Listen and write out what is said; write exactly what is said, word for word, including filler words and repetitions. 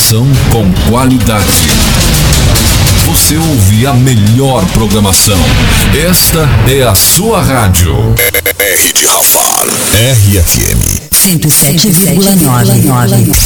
Informação com qualidade. Você ouve a melhor programação. Esta é a sua rádio. R de Rafar. R F M cento e sete vírgula nove.